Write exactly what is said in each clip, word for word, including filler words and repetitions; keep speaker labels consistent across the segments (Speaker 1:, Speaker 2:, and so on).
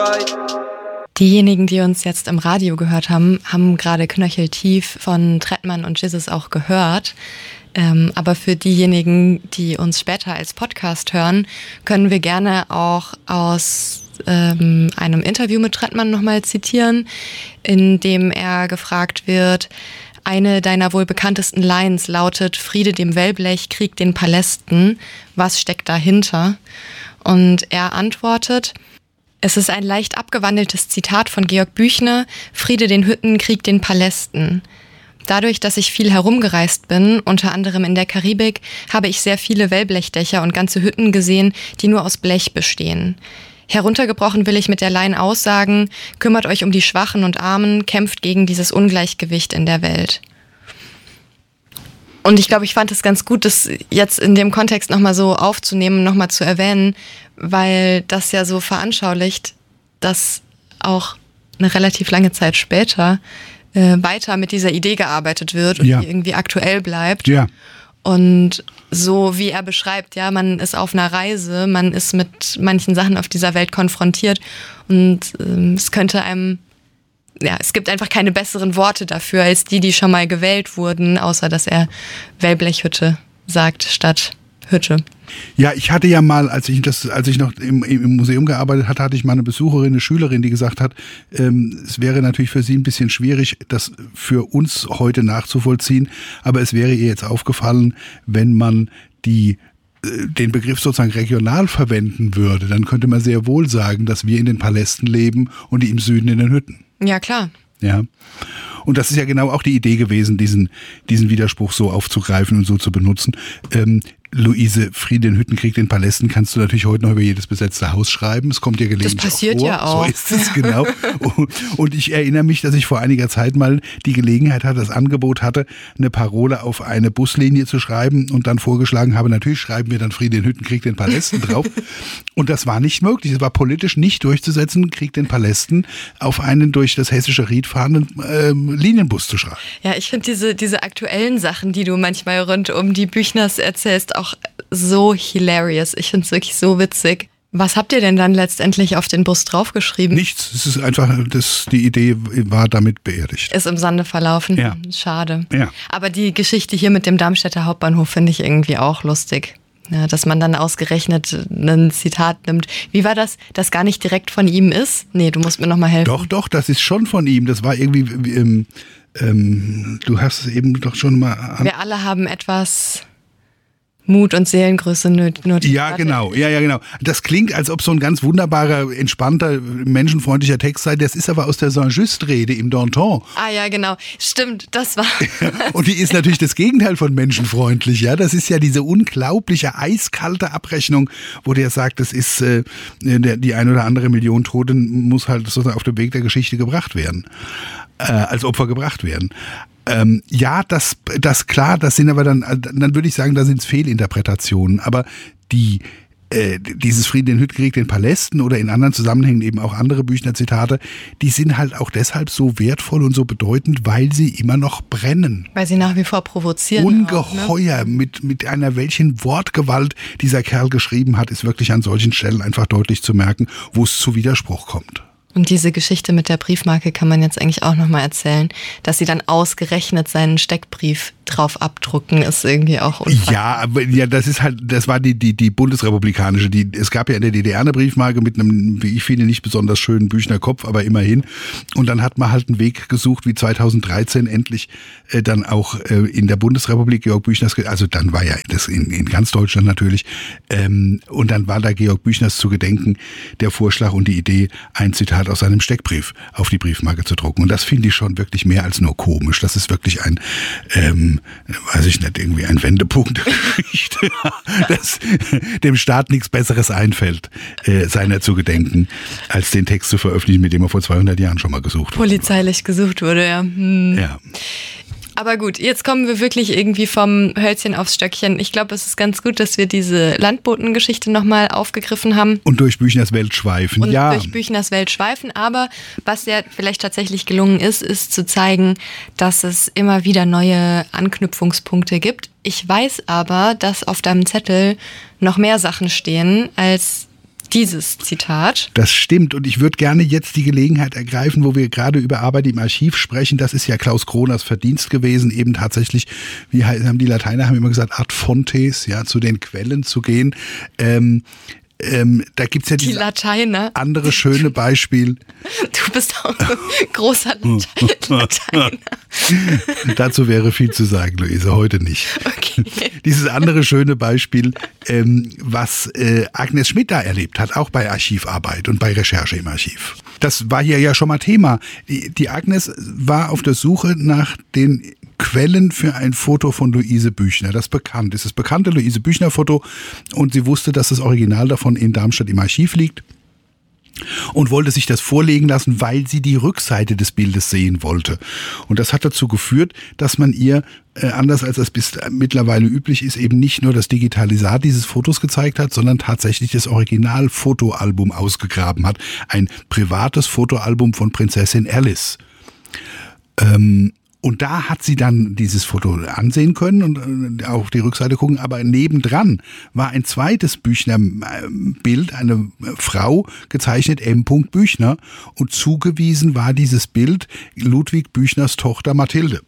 Speaker 1: Diejenigen, die uns jetzt im Radio gehört haben, haben gerade Knöcheltief von Trettmann und Jesus auch gehört. Ähm, aber für diejenigen, die uns später als Podcast hören, können wir gerne auch aus ähm, einem Interview mit Trettmann nochmal zitieren, in dem er gefragt wird, eine deiner wohl bekanntesten Lines lautet: Friede dem Wellblech, Krieg den Palästen. Was steckt dahinter? Und er antwortet: Es ist ein leicht abgewandeltes Zitat von Georg Büchner: Friede den Hütten, Krieg den Palästen. Dadurch, dass ich viel herumgereist bin, unter anderem in der Karibik, habe ich sehr viele Wellblechdächer und ganze Hütten gesehen, die nur aus Blech bestehen. Heruntergebrochen will ich mit der Line aussagen: Kümmert euch um die Schwachen und Armen, kämpft gegen dieses Ungleichgewicht in der Welt. Und ich glaube, ich fand es ganz gut, das jetzt in dem Kontext nochmal so aufzunehmen, nochmal zu erwähnen, weil das ja so veranschaulicht, dass auch eine relativ lange Zeit später äh, weiter mit dieser Idee gearbeitet wird und
Speaker 2: ja.
Speaker 1: die irgendwie aktuell bleibt.
Speaker 2: Ja.
Speaker 1: Und so wie er beschreibt, ja, man ist auf einer Reise, man ist mit manchen Sachen auf dieser Welt konfrontiert und ähm, es könnte einem, ja, es gibt einfach keine besseren Worte dafür als die, die schon mal gewählt wurden, außer dass er Wellblechhütte sagt statt Hütte.
Speaker 2: Ja, ich hatte ja mal, als ich das, als ich noch im, im Museum gearbeitet hatte, hatte ich mal eine Besucherin, eine Schülerin, die gesagt hat, ähm, es wäre natürlich für sie ein bisschen schwierig, das für uns heute nachzuvollziehen, aber es wäre ihr jetzt aufgefallen, wenn man die den Begriff sozusagen regional verwenden würde, dann könnte man sehr wohl sagen, dass wir in den Palästen leben und die im Süden in den Hütten.
Speaker 1: Ja, klar.
Speaker 2: Ja. Und das ist ja genau auch die Idee gewesen, diesen, diesen Widerspruch so aufzugreifen und so zu benutzen. Ähm, Luise, Friede in Hütten, Krieg den Palästen kannst du natürlich heute noch über jedes besetzte Haus schreiben. Es kommt ja gelegentlich
Speaker 1: Das passiert
Speaker 2: auch vor.
Speaker 1: ja auch.
Speaker 2: So ist es, genau. Und ich erinnere mich, dass ich vor einiger Zeit mal die Gelegenheit hatte, das Angebot hatte, eine Parole auf eine Buslinie zu schreiben und dann vorgeschlagen habe, natürlich schreiben wir dann Friede in Hütten, Krieg den Palästen drauf. Und das war nicht möglich. Es war politisch nicht durchzusetzen, Krieg den Palästen auf einen durch das hessische Ried fahrenden äh, Linienbus zu schreiben.
Speaker 1: Ja, ich finde diese, diese aktuellen Sachen, die du manchmal rund um die Büchners erzählst, auch so hilarious. Ich finde es wirklich so witzig. Was habt ihr denn dann letztendlich auf den Bus draufgeschrieben?
Speaker 2: Nichts. Es ist einfach, das, die Idee war damit beerdigt.
Speaker 1: Ist im Sande verlaufen.
Speaker 2: Ja.
Speaker 1: Schade.
Speaker 2: Ja.
Speaker 1: Aber die Geschichte hier mit dem Darmstädter Hauptbahnhof finde ich irgendwie auch lustig. Ja, dass man dann ausgerechnet ein Zitat nimmt. Wie war das, das gar nicht direkt von ihm ist? Nee, du musst mir nochmal helfen.
Speaker 2: Doch, doch, das ist schon von ihm. Das war irgendwie, ähm, ähm, du hast es eben doch schon mal an.
Speaker 1: Wir alle haben etwas Mut und Seelengröße nötig.
Speaker 2: Ja, genau. Ja, ja, genau. Das klingt, als ob so ein ganz wunderbarer, entspannter, menschenfreundlicher Text sei. Das ist aber aus der Saint-Just-Rede im Danton.
Speaker 1: Ah ja, genau. Stimmt, das war...
Speaker 2: Und die ist natürlich das Gegenteil von menschenfreundlich. Ja, das ist ja diese unglaubliche, eiskalte Abrechnung, wo der sagt, das ist äh, der, die ein oder andere Million Toten muss halt sozusagen auf dem Weg der Geschichte gebracht werden. Äh, als Opfer gebracht werden. Ähm, ja, das, das klar, das sind aber dann, dann würde ich sagen, da sind es Fehlinterpretationen. Aber die, äh, dieses Frieden in Hütten, Krieg den Palästen oder in anderen Zusammenhängen eben auch andere Büchner-Zitate, die sind halt auch deshalb so wertvoll und so bedeutend, weil sie immer noch brennen.
Speaker 1: Weil sie nach wie vor provozieren.
Speaker 2: Ungeheuer,
Speaker 1: auch, ne?
Speaker 2: mit, mit einer welchen Wortgewalt dieser Kerl geschrieben hat, ist wirklich an solchen Stellen einfach deutlich zu merken, wo es zu Widerspruch kommt.
Speaker 1: Und diese Geschichte mit der Briefmarke kann man jetzt eigentlich auch nochmal erzählen, dass sie dann ausgerechnet seinen Steckbrief drauf abdrucken, ist irgendwie auch unfassbar.
Speaker 2: Ja, aber ja, das ist halt, das war die, die, die bundesrepublikanische, die, es gab ja in der D D R eine Briefmarke mit einem, wie ich finde, nicht besonders schönen Büchner Kopf, aber immerhin. Und dann hat man halt einen Weg gesucht, wie zweitausenddreizehn endlich äh, dann auch äh, in der Bundesrepublik Georg Büchners, also dann war ja das in, in ganz Deutschland natürlich, ähm, und dann war da Georg Büchners zu gedenken, der Vorschlag und die Idee, ein Zitat aus seinem Steckbrief auf die Briefmarke zu drucken. Und das finde ich schon wirklich mehr als nur komisch. Das ist wirklich ein, ähm, weiß ich nicht, irgendwie ein Wendepunkt der Geschichte, dass dem Staat nichts Besseres einfällt, äh, seiner zu gedenken, als den Text zu veröffentlichen, mit dem er vor zweihundert Jahren schon mal gesucht wurde.
Speaker 1: Polizeilich gesucht wurde, ja. Hm.
Speaker 2: Ja.
Speaker 1: Aber gut, jetzt kommen wir wirklich irgendwie vom Hölzchen aufs Stöckchen. Ich glaube, es ist ganz gut, dass wir diese Landbotengeschichte nochmal aufgegriffen haben.
Speaker 2: Und durch Büchners Welt schweifen,
Speaker 1: Und
Speaker 2: ja.
Speaker 1: durch Büchners Welt schweifen. Aber was ja vielleicht tatsächlich gelungen ist, ist zu zeigen, dass es immer wieder neue Anknüpfungspunkte gibt. Ich weiß aber, dass auf deinem Zettel noch mehr Sachen stehen als dieses Zitat.
Speaker 2: Das stimmt und ich würde gerne jetzt die Gelegenheit ergreifen, wo wir gerade über Arbeit im Archiv sprechen. Das ist ja Klaus Kroners Verdienst gewesen, eben tatsächlich, wie haben die Lateiner haben immer gesagt, ad fontes, ja, zu den Quellen zu gehen. Ähm, Ähm, da gibt's ja
Speaker 1: die Lateiner.
Speaker 2: Andere schöne Beispiel.
Speaker 1: Du bist auch ein großer Lateiner.
Speaker 2: Dazu wäre viel zu sagen, Luise, heute nicht.
Speaker 1: Okay.
Speaker 2: Dieses andere schöne Beispiel, ähm, was äh, Agnes Schmidt da erlebt hat, auch bei Archivarbeit und bei Recherche im Archiv. Das war hier ja schon mal Thema. Die, die Agnes war auf der Suche nach den Quellen für ein Foto von Luise Büchner, das bekannt ist. Das bekannte Luise Büchner-Foto und sie wusste, dass das Original davon in Darmstadt im Archiv liegt und wollte sich das vorlegen lassen, weil sie die Rückseite des Bildes sehen wollte. Und das hat dazu geführt, dass man ihr, äh, anders als das bis mittlerweile üblich ist, eben nicht nur das Digitalisat dieses Fotos gezeigt hat, sondern tatsächlich das Original-Fotoalbum ausgegraben hat. Ein privates Fotoalbum von Prinzessin Alice. Ähm, Und da hat sie dann dieses Foto ansehen können und auch die Rückseite gucken. Aber nebendran war ein zweites Büchner-Bild, eine Frau gezeichnet, M. Büchner. Und zugewiesen war dieses Bild Ludwig Büchners Tochter Mathilde.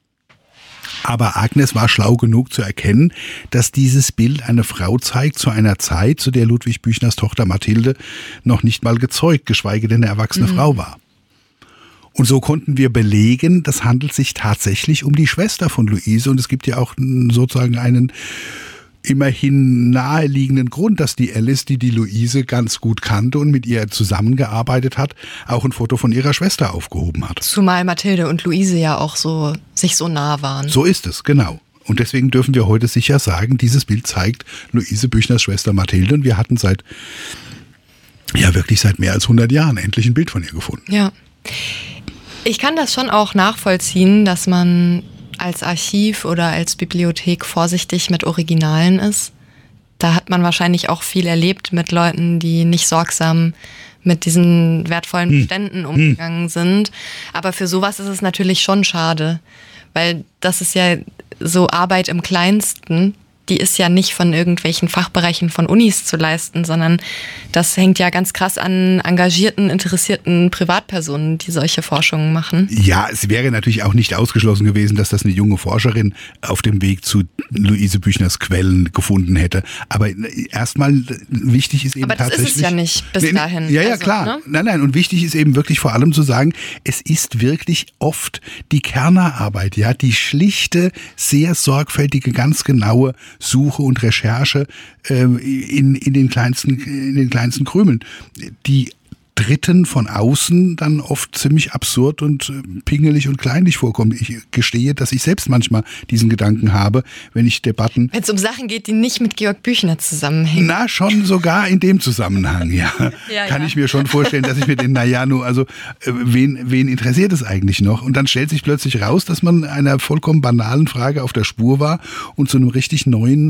Speaker 2: Aber Agnes war schlau genug zu erkennen, dass dieses Bild eine Frau zeigt zu einer Zeit, zu der Ludwig Büchners Tochter Mathilde noch nicht mal gezeugt, geschweige denn eine erwachsene mhm. Frau war. Und so konnten wir belegen, das handelt sich tatsächlich um die Schwester von Luise. Und es gibt ja auch sozusagen einen immerhin naheliegenden Grund, dass die Alice, die die Luise ganz gut kannte und mit ihr zusammengearbeitet hat, auch ein Foto von ihrer Schwester aufgehoben hat.
Speaker 1: Zumal Mathilde und Luise ja auch so sich so nah waren.
Speaker 2: So ist es, genau. Und deswegen dürfen wir heute sicher sagen, dieses Bild zeigt Luise Büchners Schwester Mathilde. Und wir hatten seit, ja wirklich seit mehr als hundert Jahren endlich ein Bild von ihr gefunden.
Speaker 1: Ja. Ich kann das schon auch nachvollziehen, dass man als Archiv oder als Bibliothek vorsichtig mit Originalen ist. Da hat man wahrscheinlich auch viel erlebt mit Leuten, die nicht sorgsam mit diesen wertvollen Beständen hm. umgegangen sind. Aber für sowas ist es natürlich schon schade, weil das ist ja so Arbeit im Kleinsten. Die ist ja nicht von irgendwelchen Fachbereichen von Unis zu leisten, sondern das hängt ja ganz krass an engagierten, interessierten Privatpersonen, die solche Forschungen machen.
Speaker 2: Ja, es wäre natürlich auch nicht ausgeschlossen gewesen, dass das eine junge Forscherin auf dem Weg zu Luise Büchners Quellen gefunden hätte. Aber erstmal wichtig ist eben
Speaker 1: Aber das
Speaker 2: tatsächlich...
Speaker 1: ist es ja nicht bis dahin.
Speaker 2: Ja, ja,
Speaker 1: also,
Speaker 2: klar.
Speaker 1: Ne?
Speaker 2: Nein, nein. Und wichtig ist eben wirklich vor allem zu sagen, es ist wirklich oft die Kernerarbeit, ja, die schlichte, sehr sorgfältige, ganz genaue Suche und Recherche äh, in, in, den kleinsten, in den kleinsten Krümeln, die Dritten von außen dann oft ziemlich absurd und äh, pingelig und kleinlich vorkommen. Ich gestehe, dass ich selbst manchmal diesen Gedanken habe, wenn ich Debatten...
Speaker 1: Wenn es um Sachen geht, die nicht mit Georg Büchner zusammenhängen.
Speaker 2: Na, schon sogar in dem Zusammenhang, ja. ja Kann ja. ich mir schon vorstellen, dass ich mir den, naja, nur, also, äh, wen, wen interessiert es eigentlich noch? Und dann stellt sich plötzlich raus, dass man einer vollkommen banalen Frage auf der Spur war und zu einem richtig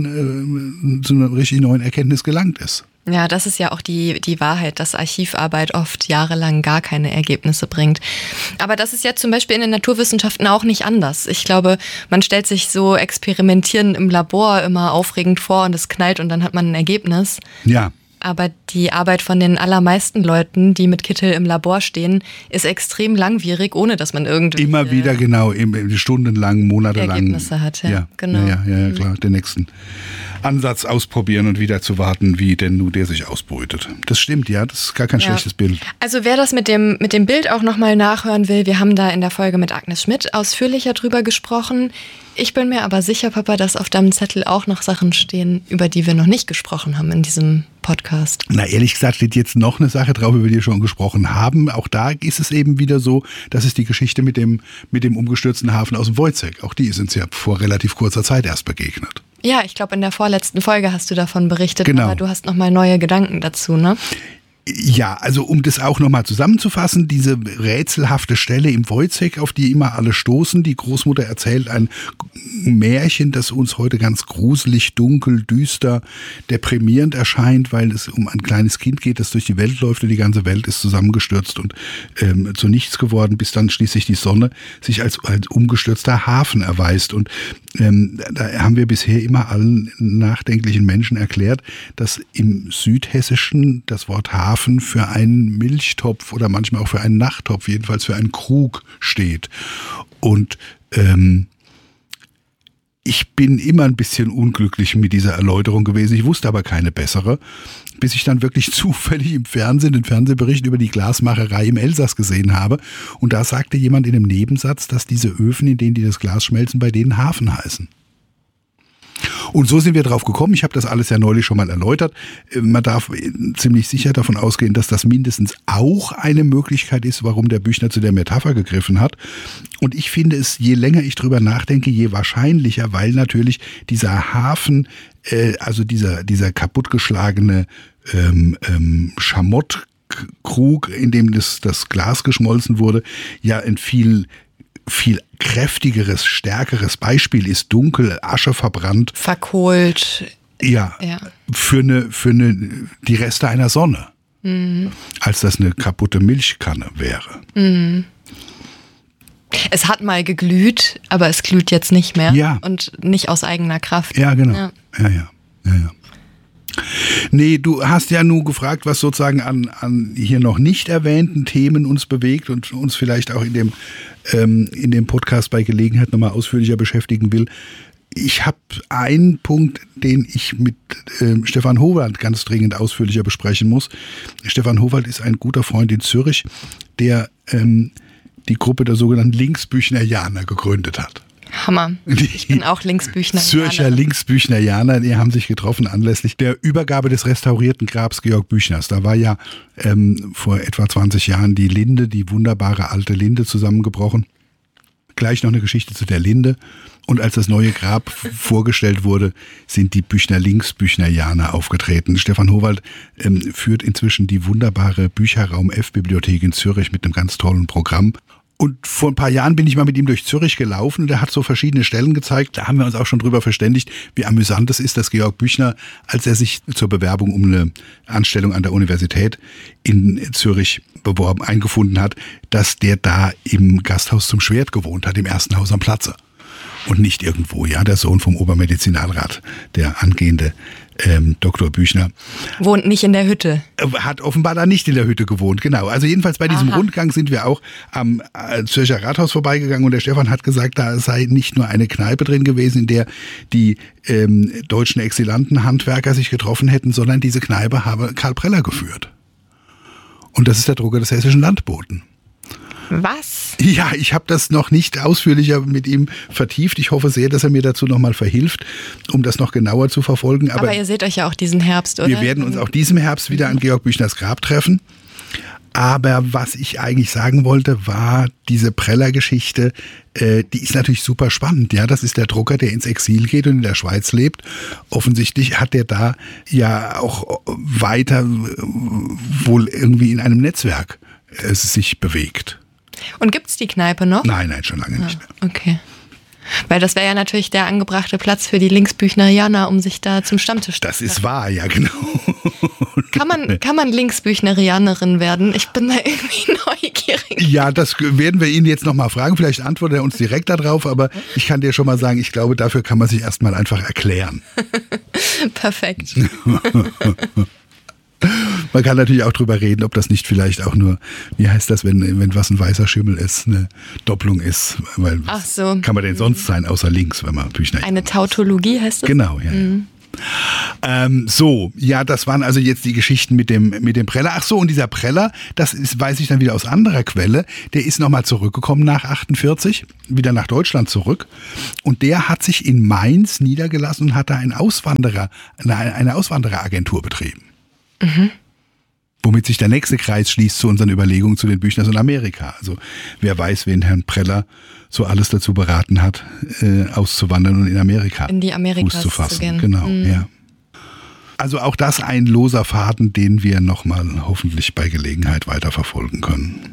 Speaker 2: neuen, äh, zu einer richtig neuen Erkenntnis gelangt ist.
Speaker 1: Ja, das ist ja auch die, die Wahrheit, dass Archivarbeit oft jahrelang gar keine Ergebnisse bringt. Aber das ist ja zum Beispiel in den Naturwissenschaften auch nicht anders. Ich glaube, man stellt sich so Experimentieren im Labor immer aufregend vor und es knallt und dann hat man ein Ergebnis.
Speaker 2: Ja.
Speaker 1: Aber die Arbeit von den allermeisten Leuten, die mit Kittel im Labor stehen, ist extrem langwierig, ohne dass man irgendwie...
Speaker 2: Immer wieder, genau, stundenlang, monatelang.
Speaker 1: Ergebnisse hat, ja,
Speaker 2: ja
Speaker 1: genau.
Speaker 2: Ja, ja, ja, klar, den nächsten Ansatz ausprobieren und wieder zu warten, wie denn nun der sich ausbrütet. Das stimmt, ja, das ist gar kein ja. schlechtes Bild.
Speaker 1: Also wer das mit dem, mit dem Bild auch nochmal nachhören will, wir haben da in der Folge mit Agnes Schmidt ausführlicher drüber gesprochen. Ich bin mir aber sicher, Papa, dass auf deinem Zettel auch noch Sachen stehen, über die wir noch nicht gesprochen haben in diesem Podcast.
Speaker 2: Na, ehrlich gesagt steht jetzt noch eine Sache drauf, über die wir schon gesprochen haben. Auch da ist es eben wieder so, das ist die Geschichte mit dem, mit dem umgestürzten Hafen aus dem Wojciech. Auch die ist uns ja vor relativ kurzer Zeit erst begegnet.
Speaker 1: Ja, ich glaube, in der vorletzten Folge hast du davon berichtet,
Speaker 2: genau.
Speaker 1: Aber du hast nochmal neue Gedanken dazu, ne?
Speaker 2: Ja, also um das auch nochmal zusammenzufassen, diese rätselhafte Stelle im Wojciech, auf die immer alle stoßen. Die Großmutter erzählt ein Märchen, das uns heute ganz gruselig, dunkel, düster, deprimierend erscheint, weil es um ein kleines Kind geht, das durch die Welt läuft und die ganze Welt ist zusammengestürzt und ähm, zu nichts geworden, bis dann schließlich die Sonne sich als, als umgestürzter Hafen erweist. Und ähm, da haben wir bisher immer allen nachdenklichen Menschen erklärt, dass im Südhessischen das Wort Hafen für einen Milchtopf oder manchmal auch für einen Nachttopf, jedenfalls für einen Krug steht. Und ähm, ich bin immer ein bisschen unglücklich mit dieser Erläuterung gewesen. Ich wusste aber keine bessere, bis ich dann wirklich zufällig im Fernsehen den Fernsehbericht über die Glasmacherei im Elsass gesehen habe. Und da sagte jemand in einem Nebensatz, dass diese Öfen, in denen die das Glas schmelzen, bei denen Hafen heißen. Und so sind wir drauf gekommen. Ich habe das alles ja neulich schon mal erläutert. Man darf ziemlich sicher davon ausgehen, dass das mindestens auch eine Möglichkeit ist, warum der Büchner zu der Metapher gegriffen hat. Und ich finde es, je länger ich drüber nachdenke, je wahrscheinlicher, weil natürlich dieser Hafen, äh, also dieser, dieser kaputtgeschlagene ähm, ähm, Schamottkrug, in dem das, das Glas geschmolzen wurde, ja ein viel viel kräftigeres, stärkeres Beispiel ist, dunkel, Asche verbrannt.
Speaker 1: Verkohlt.
Speaker 2: Ja, ja. Für, eine, für eine, die Reste einer Sonne. Mhm. Als das eine kaputte Milchkanne wäre.
Speaker 1: Mhm. Es hat mal geglüht, aber es glüht jetzt nicht mehr.
Speaker 2: Ja.
Speaker 1: Und nicht aus eigener Kraft.
Speaker 2: Ja, genau.
Speaker 1: Ja,
Speaker 2: ja, ja. ja, ja. Nee, du hast ja nur gefragt, was sozusagen an, an hier noch nicht erwähnten Themen uns bewegt und uns vielleicht auch in dem, ähm, in dem Podcast bei Gelegenheit nochmal ausführlicher beschäftigen will. Ich habe einen Punkt, den ich mit äh, Stefan Howald ganz dringend ausführlicher besprechen muss. Stefan Howald ist ein guter Freund in Zürich, der ähm, die Gruppe der sogenannten Linksbüchnerianer gegründet hat.
Speaker 1: Hammer. Ich bin auch Linksbüchnerianer.
Speaker 2: Zürcher Linksbüchnerianer, die haben sich getroffen anlässlich der Übergabe des restaurierten Grabs Georg Büchners. Da war ja ähm, vor etwa zwanzig Jahren die Linde, die wunderbare alte Linde, zusammengebrochen. Gleich noch eine Geschichte zu der Linde. Und als das neue Grab vorgestellt wurde, sind die Büchner Linksbüchnerianer aufgetreten. Stefan Howald ähm, führt inzwischen die wunderbare Bücherraum F-Bibliothek in Zürich mit einem ganz tollen Programm. Und vor ein paar Jahren bin ich mal mit ihm durch Zürich gelaufen und er hat so verschiedene Stellen gezeigt. Da haben wir uns auch schon drüber verständigt, wie amüsant es ist, dass Georg Büchner, als er sich zur Bewerbung um eine Anstellung an der Universität in Zürich beworben, eingefunden hat, dass der da im Gasthaus zum Schwert gewohnt hat, im ersten Haus am Platze. Und nicht irgendwo, ja, der Sohn vom Obermedizinalrat, der angehende ähm, Doktor Büchner.
Speaker 1: Wohnt nicht in der Hütte.
Speaker 2: Hat offenbar da nicht in der Hütte gewohnt, genau. Also jedenfalls bei diesem Aha. Rundgang sind wir auch am äh, Zürcher Rathaus vorbeigegangen und der Stefan hat gesagt, da sei nicht nur eine Kneipe drin gewesen, in der die ähm, deutschen Exilanten-Handwerker sich getroffen hätten, sondern diese Kneipe habe Karl Preller geführt. Und das ist der Drucker des Hessischen Landboten.
Speaker 1: Was?
Speaker 2: Ja, ich habe das noch nicht ausführlicher mit ihm vertieft. Ich hoffe sehr, dass er mir dazu nochmal verhilft, um das noch genauer zu verfolgen. Aber,
Speaker 1: Aber ihr seht euch ja auch diesen Herbst, oder?
Speaker 2: Wir werden uns auch diesen Herbst wieder an Georg Büchners Grab treffen. Aber was ich eigentlich sagen wollte, war diese Preller-Geschichte, äh, die ist natürlich super spannend. Ja, das ist der Drucker, der ins Exil geht und in der Schweiz lebt. Offensichtlich hat der da ja auch weiter äh, wohl irgendwie in einem Netzwerk äh, sich bewegt.
Speaker 1: Und gibt's die Kneipe noch?
Speaker 2: Nein, nein, schon lange nicht mehr.
Speaker 1: Ah, okay. Weil das wäre ja natürlich der angebrachte Platz für die Linksbüchnerianer, um sich da zum Stammtisch zu treffen.
Speaker 2: Das ist wahr, ja genau.
Speaker 1: Kann man, kann man Linksbüchnerianerin werden? Ich bin da irgendwie neugierig.
Speaker 2: Ja, das werden wir ihn jetzt nochmal fragen. Vielleicht antwortet er uns direkt darauf, aber ich kann dir schon mal sagen, ich glaube, dafür kann man sich erstmal einfach erklären.
Speaker 1: Perfekt.
Speaker 2: Man kann natürlich auch drüber reden, ob das nicht vielleicht auch nur, wie heißt das, wenn, wenn was ein weißer Schimmel ist, eine Doppelung ist. Weil
Speaker 1: Ach so.
Speaker 2: Kann man denn sonst sein, außer links, wenn man Büchner.
Speaker 1: Eine Tautologie heißt das?
Speaker 2: Genau, ja. Mhm. ja. Ähm, so, ja, das waren also jetzt die Geschichten mit dem, mit dem Preller. Ach so, und dieser Preller, das ist, weiß ich dann wieder aus anderer Quelle, der ist nochmal zurückgekommen nach achtundvierzig, wieder nach Deutschland zurück. Und der hat sich in Mainz niedergelassen und hat da einen Auswanderer, eine, eine Auswandereragentur betrieben. Mhm. Womit sich der nächste Kreis schließt zu unseren Überlegungen zu den Büchners in Amerika. Also wer weiß, wen Herrn Preller so alles dazu beraten hat, äh, auszuwandern und in Amerika
Speaker 1: in die Amerikas
Speaker 2: Fuß zu fassen.
Speaker 1: Zu gehen.
Speaker 2: Genau, mhm. ja. Also auch das ein loser Faden, den wir nochmal hoffentlich bei Gelegenheit weiterverfolgen können.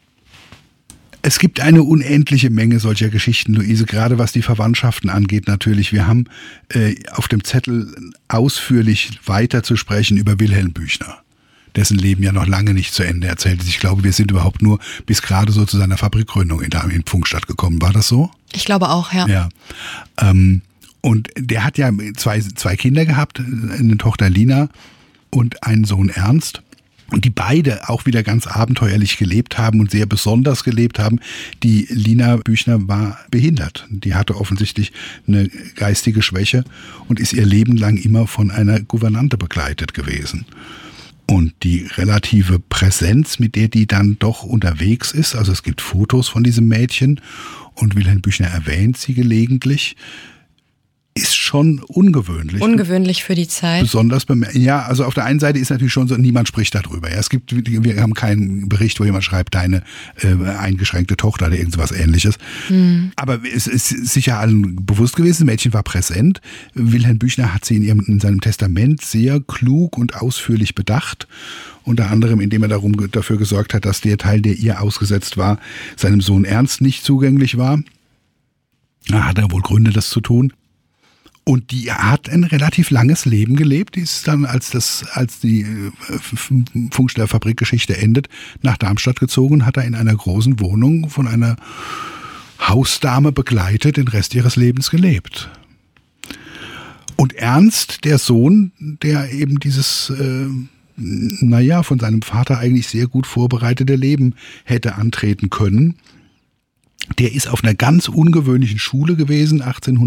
Speaker 2: Es gibt eine unendliche Menge solcher Geschichten, Luise, gerade was die Verwandtschaften angeht natürlich. Wir haben äh, auf dem Zettel ausführlich weiter zu sprechen über Wilhelm Büchner, dessen Leben ja noch lange nicht zu Ende erzählt ist. Ich glaube, wir sind überhaupt nur bis gerade so zu seiner Fabrikgründung in, in Pfungstadt gekommen. War das so?
Speaker 1: Ich glaube auch, ja.
Speaker 2: Ja. Ähm, und der hat ja zwei, zwei Kinder gehabt, eine Tochter Lina und einen Sohn Ernst. Und die beide auch wieder ganz abenteuerlich gelebt haben und sehr besonders gelebt haben. Die Lina Büchner war behindert. Die hatte offensichtlich eine geistige Schwäche und ist ihr Leben lang immer von einer Gouvernante begleitet gewesen. Und die relative Präsenz, mit der die dann doch unterwegs ist, also es gibt Fotos von diesem Mädchen und Wilhelm Büchner erwähnt sie gelegentlich, ist schon ungewöhnlich.
Speaker 1: Ungewöhnlich für die Zeit.
Speaker 2: Besonders beim, ja, also auf der einen Seite ist natürlich schon so, niemand spricht darüber. Ja, es gibt, wir haben keinen Bericht, wo jemand schreibt, deine äh, eingeschränkte Tochter oder irgendwas Ähnliches. Hm. Aber es ist sicher allen bewusst gewesen, das Mädchen war präsent. Wilhelm Büchner hat sie in, ihrem, in seinem Testament sehr klug und ausführlich bedacht. Unter anderem, indem er darum, dafür gesorgt hat, dass der Teil, der ihr ausgesetzt war, seinem Sohn Ernst nicht zugänglich war. Da hat er wohl Gründe, das zu tun. Und die hat ein relativ langes Leben gelebt. Die ist dann, als das, als die Pfungstadt-Fabrikgeschichte endet, nach Darmstadt gezogen, hat er in einer großen Wohnung von einer Hausdame begleitet den Rest ihres Lebens gelebt. Und Ernst, der Sohn, der eben dieses, äh, naja, von seinem Vater eigentlich sehr gut vorbereitete Leben hätte antreten können, der ist auf einer ganz ungewöhnlichen Schule gewesen,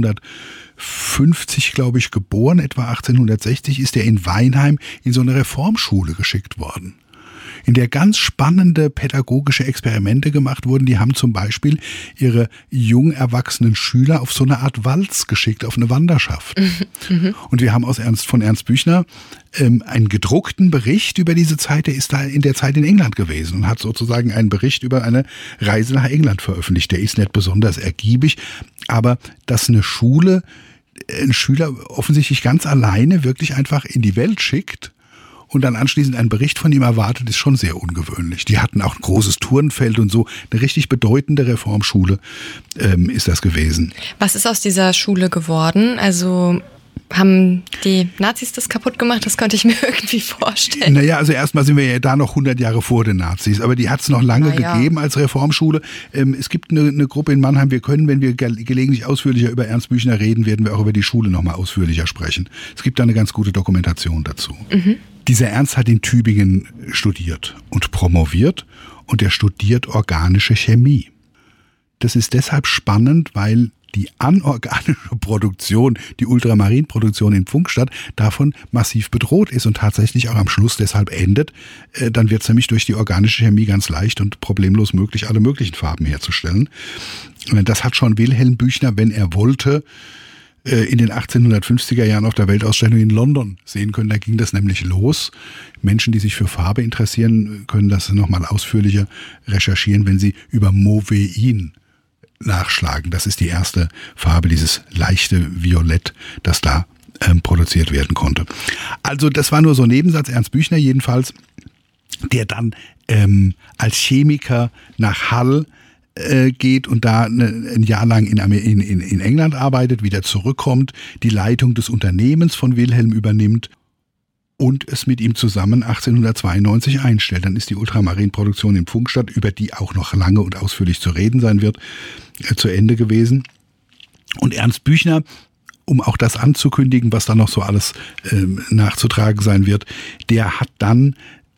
Speaker 2: achtzehnhundertfünfzig, glaube ich, geboren, etwa achtzehnhundertsechzig ist er in Weinheim in so eine Reformschule geschickt worden, in der ganz spannende pädagogische Experimente gemacht wurden. Die haben zum Beispiel ihre jung erwachsenen Schüler auf so eine Art Walz geschickt, auf eine Wanderschaft. Mhm. Und wir haben aus Ernst von Ernst Büchner ähm, einen gedruckten Bericht über diese Zeit. Der ist da in der Zeit in England gewesen und hat sozusagen einen Bericht über eine Reise nach England veröffentlicht. Der ist nicht besonders ergiebig, aber dass eine Schule einen Schüler offensichtlich ganz alleine wirklich einfach in die Welt schickt und dann anschließend einen Bericht von ihm erwartet, ist schon sehr ungewöhnlich. Die hatten auch ein großes Turnfeld und so. Eine richtig bedeutende Reformschule ähm, ist das gewesen.
Speaker 1: Was ist aus dieser Schule geworden? Also haben die Nazis das kaputt gemacht? Das könnte ich mir irgendwie vorstellen.
Speaker 2: Naja, also erstmal sind wir ja da noch hundert Jahre vor den Nazis, aber die hat es noch lange ja. gegeben als Reformschule. Ähm, es gibt eine, eine Gruppe in Mannheim, wir können, wenn wir ge- gelegentlich ausführlicher über Ernst Büchner reden, werden wir auch über die Schule nochmal ausführlicher sprechen. Es gibt da eine ganz gute Dokumentation dazu. Mhm. Dieser Ernst hat in Tübingen studiert und promoviert und er studiert organische Chemie. Das ist deshalb spannend, weil die anorganische Produktion, die Ultramarinproduktion in Pfungstadt davon massiv bedroht ist und tatsächlich auch am Schluss deshalb endet. Dann wird es nämlich durch die organische Chemie ganz leicht und problemlos möglich, alle möglichen Farben herzustellen. Das hat schon Wilhelm Büchner, wenn er wollte, in den achtzehnhundertfünfziger Jahren auf der Weltausstellung in London sehen können. Da ging das nämlich los. Menschen, die sich für Farbe interessieren, können das nochmal ausführlicher recherchieren, wenn sie über Mauvein nachschlagen. Das ist die erste Farbe, dieses leichte Violett, das da ähm, produziert werden konnte. Also das war nur so ein Nebensatz. Ernst Büchner jedenfalls, der dann ähm, als Chemiker nach Hull geht und da ein Jahr lang in, in, in England arbeitet, wieder zurückkommt, die Leitung des Unternehmens von Wilhelm übernimmt und es mit ihm zusammen achtzehnhundertzweiundneunzig einstellt. Dann ist die Ultramarinproduktion in Pfungstadt, über die auch noch lange und ausführlich zu reden sein wird, zu Ende gewesen. Und Ernst Büchner, um auch das anzukündigen, was da noch so alles ähm, nachzutragen sein wird, der hat dann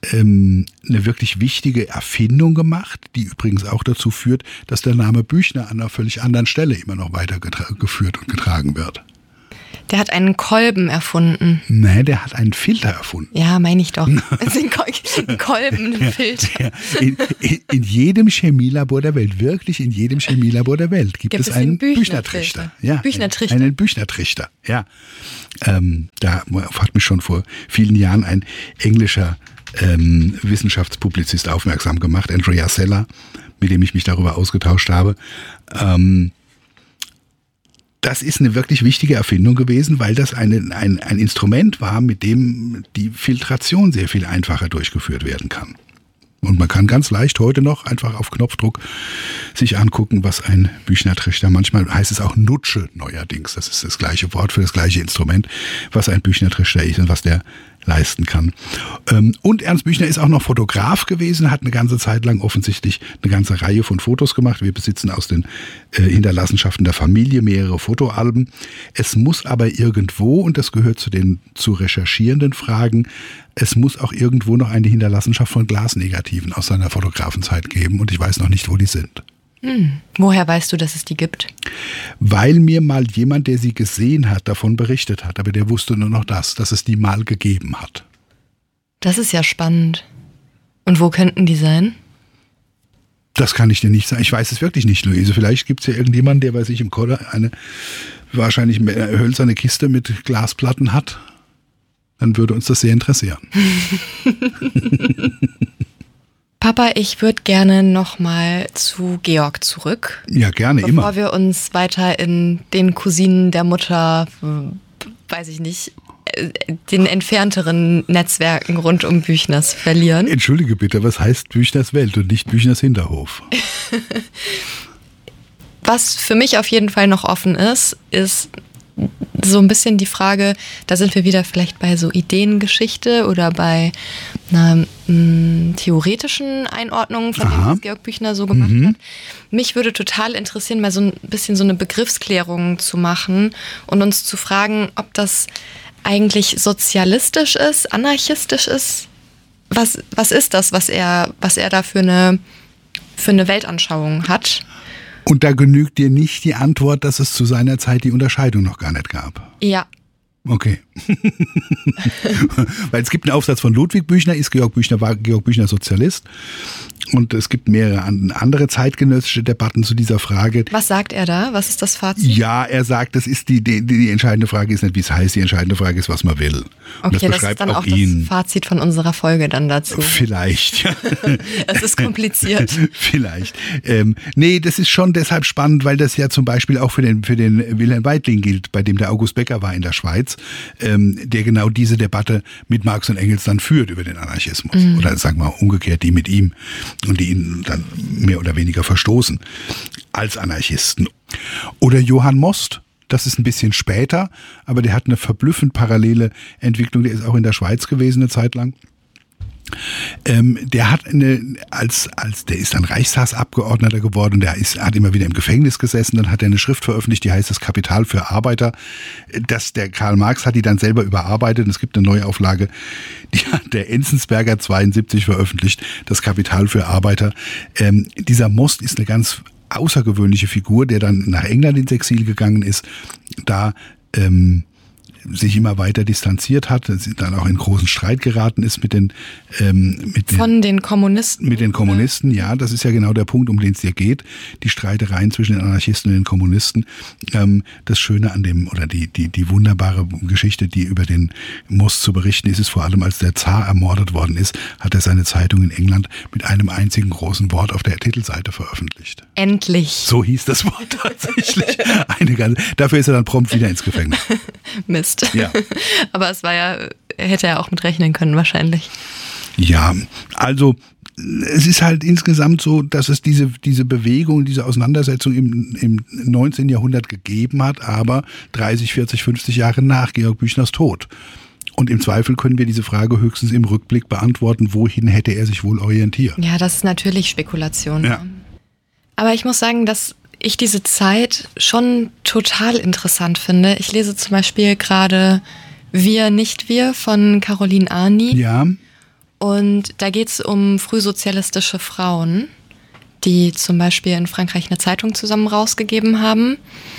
Speaker 2: eine wirklich wichtige Erfindung gemacht, die übrigens auch dazu führt, dass der Name Büchner an einer völlig anderen Stelle immer noch weiter getra- geführt und getragen wird.
Speaker 1: Der hat einen Kolben erfunden.
Speaker 2: Nee, der hat einen Filter erfunden.
Speaker 1: Ja, meine ich doch. Das ist ein Kolben, ein Filter.
Speaker 2: In, in, in jedem Chemielabor der Welt, wirklich in jedem Chemielabor der Welt gibt, gibt es einen Büchner-Trichter. Ja,
Speaker 1: Büchner-Trichter.
Speaker 2: Einen Büchner-Trichter, ja. Ähm, da hat mich schon vor vielen Jahren ein englischer Ähm, Wissenschaftspublizist aufmerksam gemacht, Andrea Seller, mit dem ich mich darüber ausgetauscht habe. Ähm, das ist eine wirklich wichtige Erfindung gewesen, weil das eine, ein, ein Instrument war, mit dem die Filtration sehr viel einfacher durchgeführt werden kann. Und man kann ganz leicht heute noch einfach auf Knopfdruck sich angucken, was ein Büchner-Trichter, manchmal heißt es auch Nutsche neuerdings, das ist das gleiche Wort für das gleiche Instrument, was ein Büchner-Trichter ist und was der leisten kann. Und Ernst Büchner ist auch noch Fotograf gewesen, hat eine ganze Zeit lang offensichtlich eine ganze Reihe von Fotos gemacht. Wir besitzen aus den Hinterlassenschaften der Familie mehrere Fotoalben. Es muss aber irgendwo, und das gehört zu den zu recherchierenden Fragen, es muss auch irgendwo noch eine Hinterlassenschaft von Glasnegativen aus seiner Fotografenzeit geben und ich weiß noch nicht, wo die sind.
Speaker 1: Hm. Woher weißt du, dass es die gibt?
Speaker 2: Weil mir mal jemand, der sie gesehen hat, davon berichtet hat. Aber der wusste nur noch das, dass es die mal gegeben hat.
Speaker 1: Das ist ja spannend. Und wo könnten die sein?
Speaker 2: Das kann ich dir nicht sagen. Ich weiß es wirklich nicht, Luise. Vielleicht gibt es ja irgendjemanden, der bei sich im Keller eine wahrscheinlich hölzerne Kiste mit Glasplatten hat. Dann würde uns das sehr interessieren.
Speaker 1: Papa, ich würde gerne nochmal zu Georg zurück.
Speaker 2: Ja, gerne,
Speaker 1: bevor
Speaker 2: immer.
Speaker 1: Bevor wir uns weiter in den Cousinen der Mutter, weiß ich nicht, den entfernteren Netzwerken rund um Büchners verlieren.
Speaker 2: Entschuldige bitte, was heißt Büchners Welt und nicht Büchners Hinterhof?
Speaker 1: Was für mich auf jeden Fall noch offen ist, ist so ein bisschen die Frage, da sind wir wieder vielleicht bei so Ideengeschichte oder bei einer m, theoretischen Einordnung von dem, was Georg Büchner so gemacht mhm. hat. Mich würde total interessieren, mal so ein bisschen so eine Begriffsklärung zu machen und uns zu fragen, ob das eigentlich sozialistisch ist, anarchistisch ist. Was, was ist das, was er, was er da für eine, für eine Weltanschauung hat?
Speaker 2: Und da genügt dir nicht die Antwort, dass es zu seiner Zeit die Unterscheidung noch gar nicht gab.
Speaker 1: Ja.
Speaker 2: Okay. Weil es gibt einen Aufsatz von Ludwig Büchner, ist Georg Büchner, war Georg Büchner Sozialist. Und es gibt mehrere andere zeitgenössische Debatten zu dieser Frage.
Speaker 1: Was sagt er da? Was ist das Fazit?
Speaker 2: Ja, er sagt, das ist die, die, die entscheidende Frage ist nicht, wie es heißt, die entscheidende Frage ist, was man will. Und
Speaker 1: okay,
Speaker 2: das,
Speaker 1: das
Speaker 2: beschreibt
Speaker 1: ist dann
Speaker 2: auch,
Speaker 1: auch
Speaker 2: ihn.
Speaker 1: Das Fazit von unserer Folge dann dazu.
Speaker 2: Vielleicht, ja.
Speaker 1: Es ist kompliziert.
Speaker 2: Vielleicht. Ähm, nee, das ist schon deshalb spannend, weil das ja zum Beispiel auch für den, für den Wilhelm Weitling gilt, bei dem der August Becker war in der Schweiz, ähm, der genau diese Debatte mit Marx und Engels dann führt über den Anarchismus. Mhm. Oder sagen wir umgekehrt, die mit ihm und die ihn dann mehr oder weniger verstoßen als Anarchisten. Oder Johann Most, das ist ein bisschen später, aber der hat eine verblüffend parallele Entwicklung, der ist auch in der Schweiz gewesen eine Zeit lang. Ähm, der hat eine, als, als, der ist dann Reichstagsabgeordneter geworden, der ist, hat immer wieder im Gefängnis gesessen, dann hat er eine Schrift veröffentlicht, die heißt Das Kapital für Arbeiter. Das, der Karl Marx hat die dann selber überarbeitet und es gibt eine Neuauflage, die hat der Enzensberger zweiundsiebzig veröffentlicht, Das Kapital für Arbeiter. Ähm, dieser Most ist eine ganz außergewöhnliche Figur, der dann nach England ins Exil gegangen ist, da ähm, sich immer weiter distanziert hat, dann auch in großen Streit geraten ist mit den, ähm, mit den
Speaker 1: von den Kommunisten.
Speaker 2: Mit den Kommunisten, ja, das ist ja genau der Punkt, um den es hier geht. Die Streitereien zwischen den Anarchisten und den Kommunisten. Ähm, das Schöne an dem, oder die, die, die wunderbare Geschichte, die über den Most zu berichten ist, ist vor allem, als der Zar ermordet worden ist, hat er seine Zeitung in England mit einem einzigen großen Wort auf der Titelseite veröffentlicht.
Speaker 1: Endlich.
Speaker 2: So hieß das Wort tatsächlich. Eine ganze, dafür ist er dann prompt wieder ins Gefängnis.
Speaker 1: Mist.
Speaker 2: Ja.
Speaker 1: Aber es war ja, hätte er auch mit rechnen können wahrscheinlich.
Speaker 2: Ja, also es ist halt insgesamt so, dass es diese, diese Bewegung, diese Auseinandersetzung im, im neunzehnten Jahrhundert gegeben hat, aber dreißig, vierzig, fünfzig Jahre nach Georg Büchners Tod. Und im Zweifel können wir diese Frage höchstens im Rückblick beantworten, wohin hätte er sich wohl orientiert.
Speaker 1: Ja, das ist natürlich Spekulation.
Speaker 2: Ja.
Speaker 1: Aber ich muss sagen, dass ich diese Zeit schon total interessant finde. Ich lese zum Beispiel gerade Wir, nicht wir von Caroline Arni.
Speaker 2: Ja.
Speaker 1: Und da geht es um frühsozialistische Frauen, die zum Beispiel in Frankreich eine Zeitung zusammen rausgegeben haben.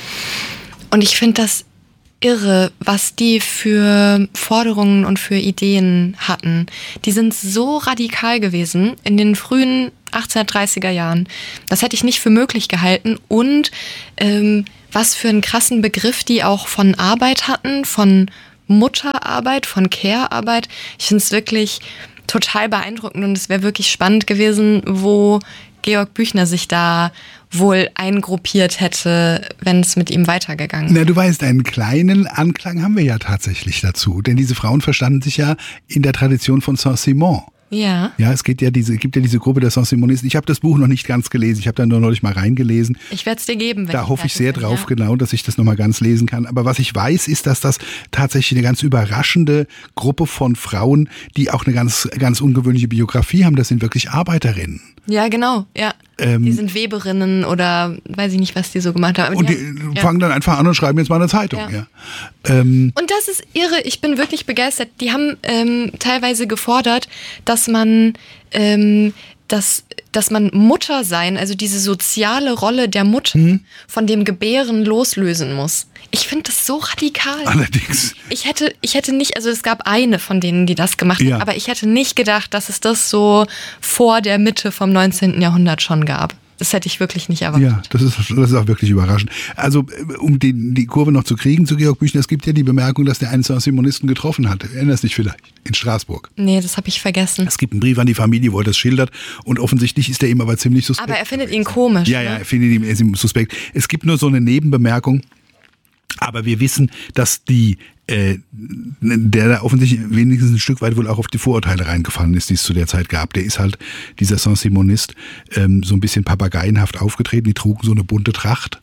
Speaker 1: Und ich finde das irre, was die für Forderungen und für Ideen hatten. Die sind so radikal gewesen in den frühen achtzehnhundertdreißiger Jahren. Das hätte ich nicht für möglich gehalten. Und ähm, was für einen krassen Begriff die auch von Arbeit hatten, von Mutterarbeit, von Care-Arbeit. Ich finde es wirklich total beeindruckend und es wäre wirklich spannend gewesen, wo Georg Büchner sich da wohl eingruppiert hätte, wenn es mit ihm weitergegangen wäre.
Speaker 2: Na, du weißt, einen kleinen Anklang haben wir ja tatsächlich dazu. Denn diese Frauen verstanden sich ja in der Tradition von Saint-Simon.
Speaker 1: Ja.
Speaker 2: Ja, es geht ja diese, gibt ja diese Gruppe der Saint-Simonisten. Ich habe das Buch noch nicht ganz gelesen. Ich habe da nur neulich mal reingelesen.
Speaker 1: Ich werde es dir geben. Wenn
Speaker 2: da
Speaker 1: ich
Speaker 2: hoffe ich sehr
Speaker 1: bin,
Speaker 2: drauf,
Speaker 1: ja.
Speaker 2: genau, dass ich das nochmal ganz lesen kann. Aber was ich weiß, ist, dass das tatsächlich eine ganz überraschende Gruppe von Frauen, die auch eine ganz, ganz ungewöhnliche Biografie haben. Das sind wirklich Arbeiterinnen.
Speaker 1: Ja, genau, ja.
Speaker 2: Ähm,
Speaker 1: die sind Weberinnen oder weiß ich nicht, was die so gemacht haben. Aber
Speaker 2: und die,
Speaker 1: die haben,
Speaker 2: ja. fangen dann einfach an und schreiben jetzt mal eine Zeitung.
Speaker 1: Ja.
Speaker 2: Ja. Ähm,
Speaker 1: und das ist irre, ich bin wirklich begeistert. Die haben ähm, teilweise gefordert, dass man, ähm, dass, dass man Mutter sein, also diese soziale Rolle der Mutter mhm. von dem Gebären loslösen muss. Ich finde das so radikal.
Speaker 2: Allerdings.
Speaker 1: Ich hätte, ich hätte nicht, also es gab eine von denen, die das gemacht
Speaker 2: ja.
Speaker 1: hat, aber ich hätte nicht gedacht, dass es das so vor der Mitte vom neunzehnten Jahrhundert schon gab. Das hätte ich wirklich nicht erwartet.
Speaker 2: Ja, das ist, das ist auch wirklich überraschend. Also, um die, die Kurve noch zu kriegen zu Georg Büchner, es gibt ja die Bemerkung, dass der einen Saint-Simonisten getroffen hat. Erinnerst du dich vielleicht? In Straßburg.
Speaker 1: Nee, das habe ich vergessen.
Speaker 2: Es gibt einen Brief an die Familie, wo er das schildert und offensichtlich ist er ihm aber ziemlich suspekt.
Speaker 1: Aber er findet ihn komisch.
Speaker 2: Ja, ja, er findet ihn, er ist ihm suspekt. Es gibt nur so eine Nebenbemerkung. Aber wir wissen, dass die, äh, der da offensichtlich wenigstens ein Stück weit wohl auch auf die Vorurteile reingefallen ist, die es zu der Zeit gab. Der ist halt, dieser Saint-Simonist, ähm, so ein bisschen papageienhaft aufgetreten. Die trugen so eine bunte Tracht.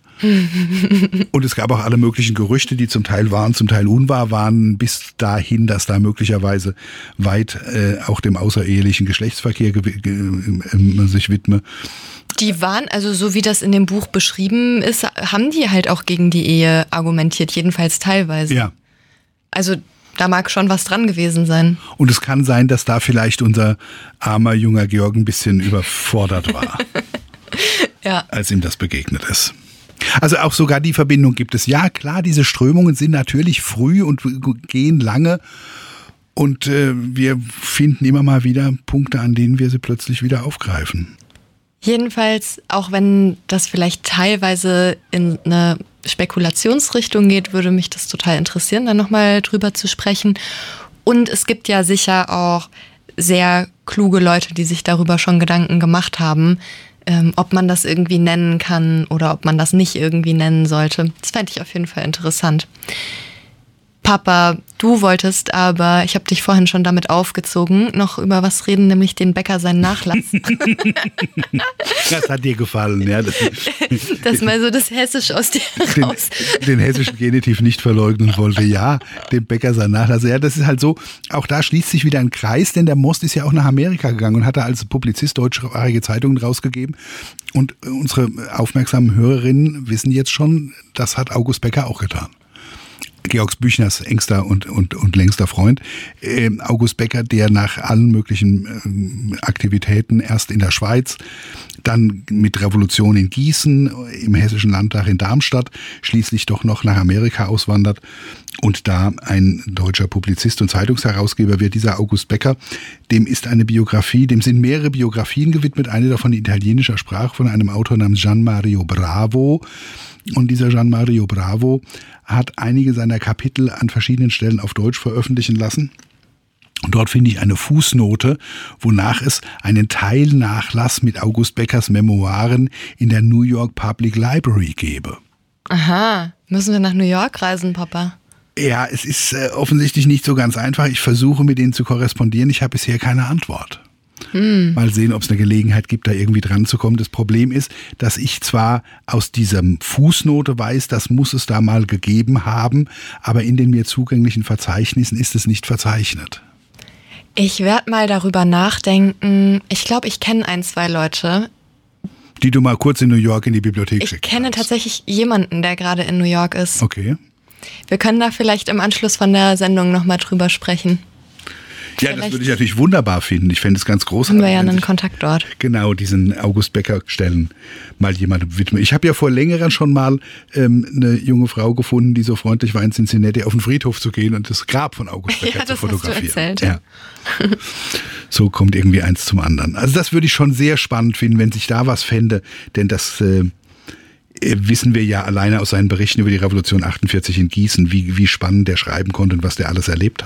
Speaker 2: Und es gab auch alle möglichen Gerüchte, die zum Teil wahr und zum Teil unwahr waren, bis dahin, dass da möglicherweise weit äh, auch dem außerehelichen Geschlechtsverkehr ge- ge- äh, sich widme.
Speaker 1: Die waren, also so wie das in dem Buch beschrieben ist, haben die halt auch gegen die Ehe argumentiert, jedenfalls teilweise.
Speaker 2: Ja.
Speaker 1: Also da mag schon was dran gewesen sein.
Speaker 2: Und es kann sein, dass da vielleicht unser armer junger Georg ein bisschen überfordert war,
Speaker 1: ja.
Speaker 2: als ihm das begegnet ist. Also auch sogar die Verbindung gibt es. Ja, klar, diese Strömungen sind natürlich früh und gehen lange. Und äh, wir finden immer mal wieder Punkte, an denen wir sie plötzlich wieder aufgreifen.
Speaker 1: Jedenfalls, auch wenn das vielleicht teilweise in eine Spekulationsrichtung geht, würde mich das total interessieren, da nochmal drüber zu sprechen. Und es gibt ja sicher auch sehr kluge Leute, die sich darüber schon Gedanken gemacht haben, ähm, ob man das irgendwie nennen kann oder ob man das nicht irgendwie nennen sollte. Das fände ich auf jeden Fall interessant. Papa, du wolltest aber, ich habe dich vorhin schon damit aufgezogen, noch über was reden, nämlich den Bäcker seinen Nachlass.
Speaker 2: Das hat dir gefallen, ja. Das,
Speaker 1: das mal so das Hessisch aus dir
Speaker 2: den,
Speaker 1: raus.
Speaker 2: Den hessischen Genitiv nicht verleugnen wollte, ja, dem Bäcker sein Nachlass. Ja, das ist halt so, auch da schließt sich wieder ein Kreis, denn der Most ist ja auch nach Amerika gegangen und hat da als Publizist deutschsprachige Zeitungen rausgegeben. Und unsere aufmerksamen Hörerinnen wissen jetzt schon, das hat August Becker auch getan. Georg Büchners engster und, und, und längster Freund, äh, August Becker, der nach allen möglichen äh, Aktivitäten erst in der Schweiz, dann mit Revolution in Gießen, im Hessischen Landtag in Darmstadt, schließlich doch noch nach Amerika auswandert und da ein deutscher Publizist und Zeitungsherausgeber wird. Dieser August Becker, dem ist eine Biografie, dem sind mehrere Biografien gewidmet, eine davon in italienischer Sprache von einem Autor namens Gian Mario Bravo. Und dieser Gian Mario Bravo hat einige seiner Kapitel an verschiedenen Stellen auf Deutsch veröffentlichen lassen. Und dort finde ich eine Fußnote, wonach es einen Teilnachlass mit August Beckers Memoiren in der New York Public Library gäbe.
Speaker 1: Aha, müssen wir nach New York reisen, Papa?
Speaker 2: Ja, es ist äh, offensichtlich nicht so ganz einfach. Ich versuche mit denen zu korrespondieren. Ich habe bisher keine Antwort. Hm. Mal sehen, ob es eine Gelegenheit gibt, da irgendwie dran zu kommen. Das Problem ist, dass ich zwar aus dieser Fußnote weiß, das muss es da mal gegeben haben, aber in den mir zugänglichen Verzeichnissen ist es nicht verzeichnet.
Speaker 1: Ich werde mal darüber nachdenken. Ich glaube, ich kenne ein, zwei Leute,
Speaker 2: die du mal kurz in New York in die Bibliothek schickst.
Speaker 1: Ich kenne hast. tatsächlich jemanden, der gerade in New York ist.
Speaker 2: Okay.
Speaker 1: Wir können da vielleicht im Anschluss von der Sendung nochmal drüber sprechen.
Speaker 2: Ja, Vielleicht das würde ich natürlich wunderbar finden. Ich fände es ganz großartig.
Speaker 1: Haben wir ja einen Kontakt dort.
Speaker 2: Genau, diesen August Becker Stellen mal jemandem widmen. Ich habe ja vor längerem schon mal ähm, eine junge Frau gefunden, die so freundlich war, in Cincinnati auf den Friedhof zu gehen und das Grab von August Becker
Speaker 1: ja,
Speaker 2: zu fotografieren.
Speaker 1: Hast du erzählt.
Speaker 2: Ja. So kommt irgendwie eins zum anderen. Also das würde ich schon sehr spannend finden, wenn sich da was fände, denn das äh, wissen wir ja alleine aus seinen Berichten über die Revolution achtundvierzig in Gießen, wie, wie spannend der schreiben konnte und was der alles erlebt hat.